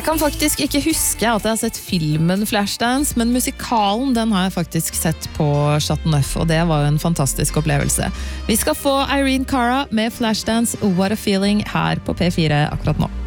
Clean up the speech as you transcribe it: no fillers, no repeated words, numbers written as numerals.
Jeg kan faktisk ikke huske at jeg har sett filmen Flashdance, men musikalen den har jeg faktisk sett på Chateau Neuf, og det var jo en fantastisk opplevelse. Vi skal få Irene Cara med Flashdance, What a Feeling her på P4 akkurat nå.